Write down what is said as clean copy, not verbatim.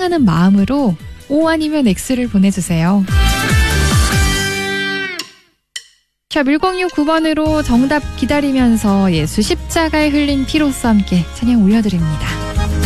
찬양하는 마음으로 O 아니면 X를 보내주세요. 샵 1069번으로 정답 기다리면서 예수 십자가에 흘린 피로써 함께 찬양 올려드립니다.